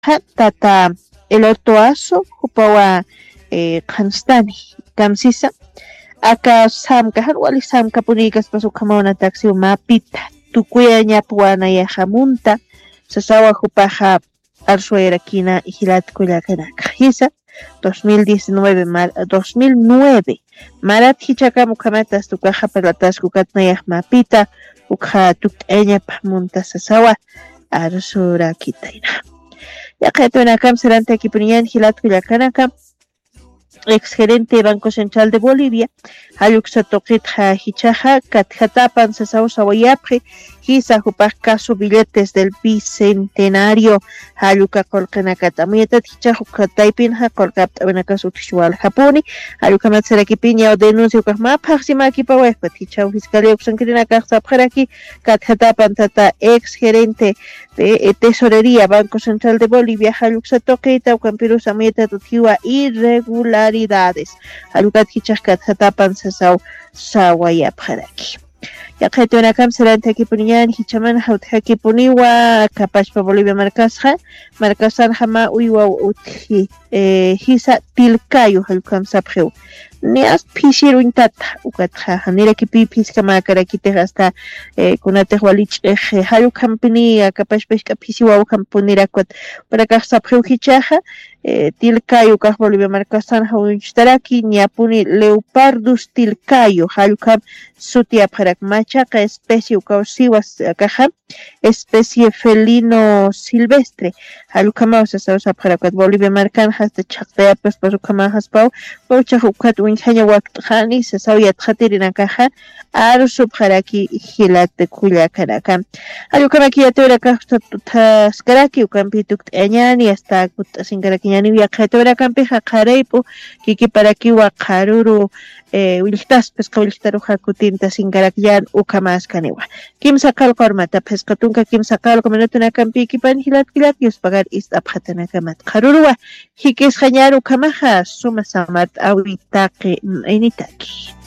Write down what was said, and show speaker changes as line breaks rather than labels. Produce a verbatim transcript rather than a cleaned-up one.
tata el ortoazo hupawa eh, kanstani kamsisa aka samka harwali samka punikas pasuk kamona taxi mapita tukuya ñapuana ya jamunta sasawa hupaja arsuera kina hilat kuya kanaka hisa dos mil diecinueve mar dos mil nueve marat hichaka mukamatas tukaja pelatas kukatna ya mapita ukha tukenya pamunta sasawa arsura kitaina ya qetuna kam serante kipunian hilat kuya kanaka ex gerente de Banco Central de Bolivia, Ayuxa Toquitja Hichaja, Katjatapan Sasau Sawayapre, Hisa Jupac Caso Billetes del Bicentenario, Ayuka Colcanacata, Mieta Hichajo Kataipinja, Colcapta Benacasu Tishual Japoni, Ayuka Matserakipiña o denuncio Kama, Paxima Kipahuepa, Tichau Fiscalía Uxanquirina Casa Paraki, Katjatapan Tata, ex gerente de Tesorería, Banco Central de Bolivia, Ayuxa Toquita, Ucampirusa Mieta Tutiwa, irregularidades. Alukat Hichaskat Hatapan Sasau Sawaya Paraki. Yakatuna Kam Seranta Kipunian, Hichaman Hautaki Puniwa, Kapashpa Bolivia Marcasja, Marcasan Hama Uiwa Uti, Hisa Tilkayu, Halukam Sapeu. Neas Pishiru Intata, Ukatja, Hanira Kipi Piskama Karakite hasta Kunatehualich, Halukam Pinia, Kapashpeshka Pisiwa Kampunira Quat, para Kasapeu Hichaja. Tilkayu kah Bolivia Marcasan Hauichtaraki Niapuni Leopardus tilkayu Halukam Sutia Parakmachaca especie Ukausiwas Kaha especie felino silvestre Halukama Sasa Parakat Bolivia Marcan hasta Chaktea pues Pasukama Haspau Pauchahukat Winhanya Wakhani Sasawia Hatirina Kaha Arsu Paraki Hilat de Kuya Karaka Halukamaki Atura Kaskaraki Ukampituk Enyani hasta Singaraki yani viajetora campeja careipo kiki para ki wa karuru eh wiltas pesca wiltaru hakutinta singarakyan ukamas kanewa kim sakal kormata pesca tunka kim sakal komenotuna campi kipan hilat kilat yus pagar ist abhatana kamat karurua hikis khanyaru kamaha suma samat awitake initaki